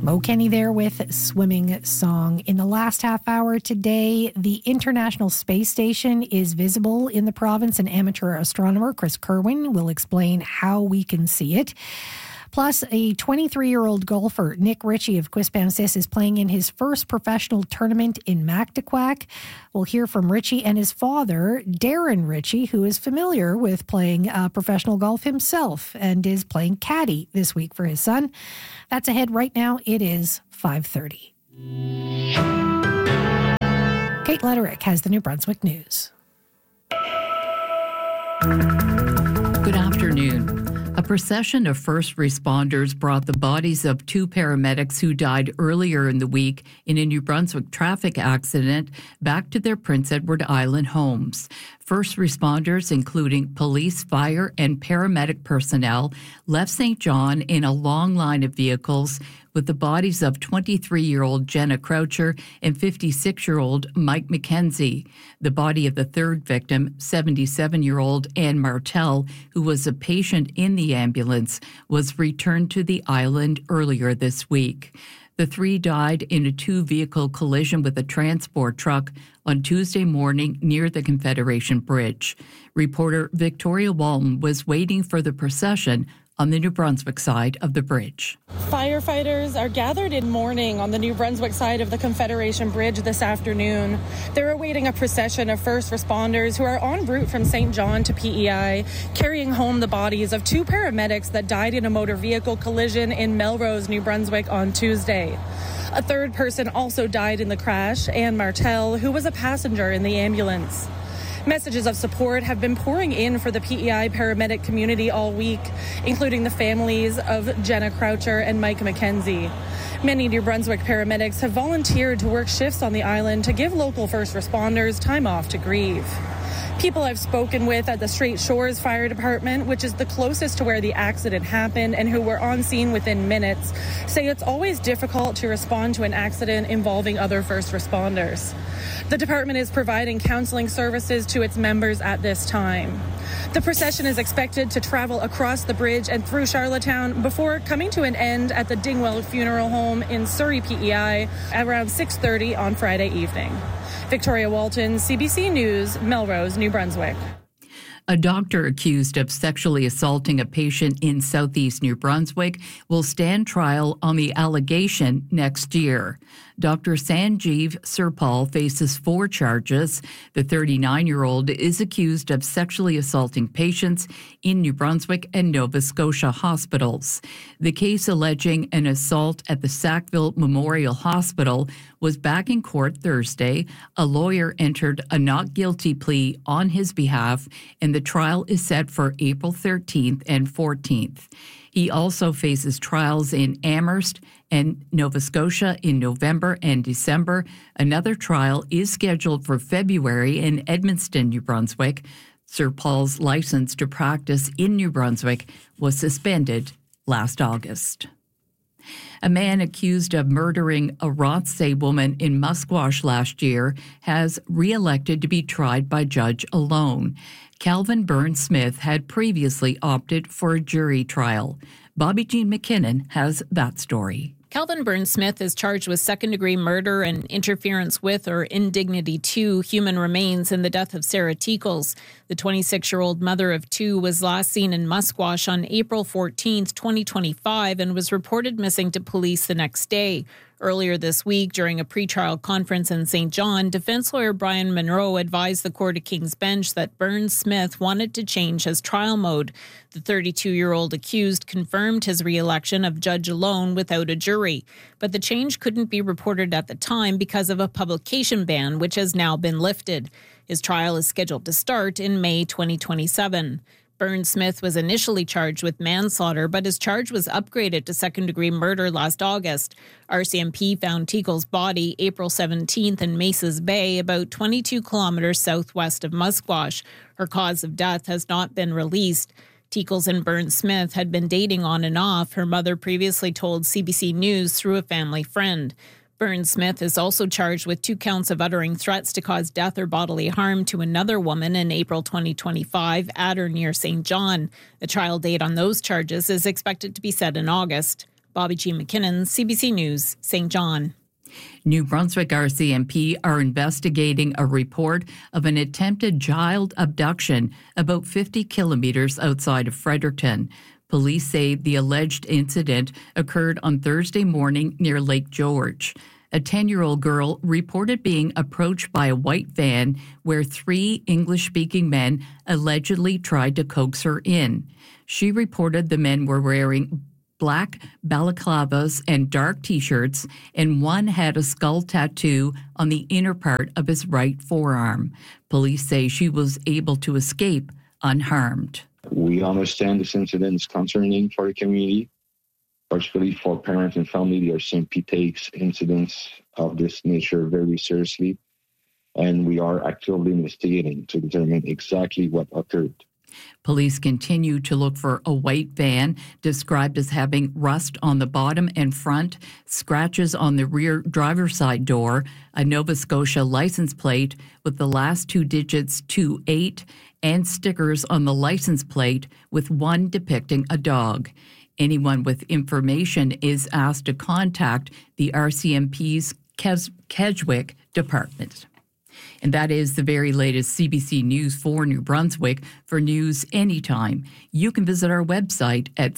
Mo Kenny there with Swimming Song. In the last half hour today, the International Space Station is visible in the province, and amateur astronomer Chris Kerwin will explain how we can see it. Plus, a 23-year-old golfer, Nick Ritchie of Quispamsis, is playing in his first professional tournament in Mactaquac. We'll hear from Ritchie and his father, Darren Ritchie, who is familiar with playing professional golf himself and is playing caddy this week for his son. That's ahead right now. It is 5:30. Kate Letterick has the New Brunswick News. Good afternoon. A procession of first responders brought the bodies of two paramedics who died earlier in the week in a New Brunswick traffic accident back to their Prince Edward Island homes. First responders, including police, fire, and paramedic personnel, left St. John in a long line of vehicles with the bodies of 23-year-old Jenna Croucher and 56-year-old Mike McKenzie. The body of the third victim, 77-year-old Anne Martel, who was a patient in the ambulance, was returned to the island earlier this week. The three died in a two-vehicle collision with a transport truck on Tuesday morning near the Confederation Bridge. Reporter Victoria Walton was waiting for the procession on the New Brunswick side of the bridge. Firefighters are gathered in mourning on the New Brunswick side of the Confederation Bridge this afternoon. They're awaiting a procession of first responders who are en route from St. John to PEI, carrying home the bodies of two paramedics that died in a motor vehicle collision in Melrose, New Brunswick on Tuesday. A third person also died in the crash, Anne Martel, who was a passenger in the ambulance. Messages of support have been pouring in for the PEI paramedic community all week, including the families of Jenna Croucher and Mike McKenzie. Many New Brunswick paramedics have volunteered to work shifts on the island to give local first responders time off to grieve. People I've spoken with at the Straight Shores Fire Department, which is the closest to where the accident happened and who were on scene within minutes, say it's always difficult to respond to an accident involving other first responders. The department is providing counseling services to its members at this time. The procession is expected to travel across the bridge and through Charlottetown before coming to an end at the Dingwell Funeral Home in Surrey, PEI, around 6:30 on Friday evening. Victoria Walton, CBC News, Melrose, New Brunswick. A doctor accused of sexually assaulting a patient in southeast New Brunswick will stand trial on the allegation next year. Dr. Sanjeev Sirpal faces 4 charges. The 39-year-old is accused of sexually assaulting patients in New Brunswick and Nova Scotia hospitals. The case alleging an assault at the Sackville Memorial Hospital was back in court Thursday. A lawyer entered a not guilty plea on his behalf, and the trial is set for April 13th and 14th. He also faces trials in Amherst and Nova Scotia in November and December. Another trial is scheduled for February in Edmundston, New Brunswick. Sirpal's license to practice in New Brunswick was suspended last August. A man accused of murdering a Rothsay woman in Musquash last year has re-elected to be tried by judge alone. Calvin Burns-Smith had previously opted for a jury trial. Bobby Jean McKinnon has that story. Calvin Burns-Smith is charged with second-degree murder and interference with or indignity to human remains in the death of Sarah Teakles. The 26-year-old mother of 2 was last seen in Musquash on April 14, 2025, and was reported missing to police the next day. Earlier this week, during a pretrial conference in St. John, defense lawyer Brian Monroe advised the Court of King's Bench that Burns-Smith wanted to change his trial mode. The 32-year-old accused confirmed his re-election of judge alone without a jury, but the change couldn't be reported at the time because of a publication ban, which has now been lifted. His trial is scheduled to start in May 2027. Burns-Smith was initially charged with manslaughter, but his charge was upgraded to second-degree murder last August. RCMP found Teakle's body April 17th in Mesas Bay, about 22 kilometers southwest of Musquash. Her cause of death has not been released. Teakles and Burns-Smith had been dating on and off, her mother previously told CBC News through a family friend. Burns-Smith is also charged with 2 counts of uttering threats to cause death or bodily harm to another woman in April 2025 at or near St. John. The trial date on those charges is expected to be set in August. Bobby G. McKinnon, CBC News, St. John. New Brunswick RCMP are investigating a report of an attempted child abduction about 50 kilometers outside of Fredericton. Police say the alleged incident occurred on Thursday morning near Lake George. A 10-year-old girl reported being approached by a white van where 3 English-speaking men allegedly tried to coax her in. She reported the men were wearing black balaclavas and dark T-shirts, and one had a skull tattoo on the inner part of his right forearm. Police say she was able to escape unharmed. We understand this incident is concerning for the community, particularly for parents and family. The RCMP takes incidents of this nature very seriously, and we are actively investigating to determine exactly what occurred. Police continue to look for a white van described as having rust on the bottom and front, scratches on the rear driver's side door, a Nova Scotia license plate with the last 2 digits 28, and stickers on the license plate with one depicting a dog. Anyone with information is asked to contact the RCMP's Keswick department. And that is the very latest CBC News for New Brunswick. For news anytime, you can visit our website at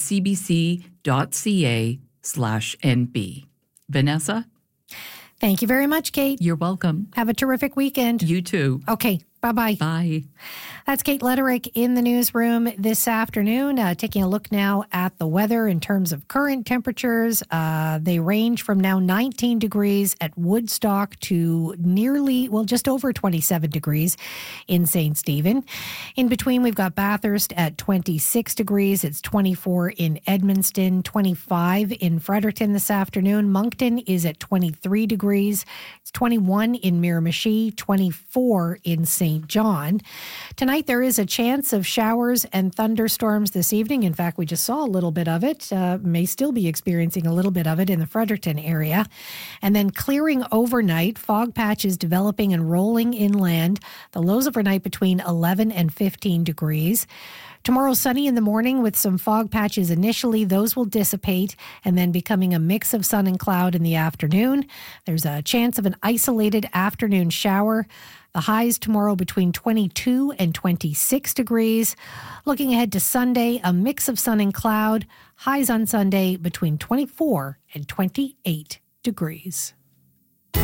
cbc.ca/nb. Vanessa? Thank you very much, Kate. You're welcome. Have a terrific weekend. You too. Okay, bye-bye. Bye. That's Kate Lederick in the newsroom this afternoon, taking a look now at the weather in terms of current temperatures. They range from now 19 degrees at Woodstock to just over 27 degrees in St. Stephen. In between, we've got Bathurst at 26 degrees. It's 24 in Edmundston, 25 in Fredericton this afternoon. Moncton is at 23 degrees. It's 21 in Miramichi, 24 in St. John. Tonight, there is a chance of showers and thunderstorms this evening. In fact, we just saw a little bit of it. May still be experiencing a little bit of it in the Fredericton area. And then clearing overnight, fog patches developing and rolling inland. The lows overnight between 11 and 15 degrees. Tomorrow, sunny in the morning with some fog patches initially. Those will dissipate and then becoming a mix of sun and cloud in the afternoon. There's a chance of an isolated afternoon shower. The highs tomorrow between 22 and 26 degrees. Looking ahead to Sunday, a mix of sun and cloud. Highs on Sunday between 24 and 28 degrees.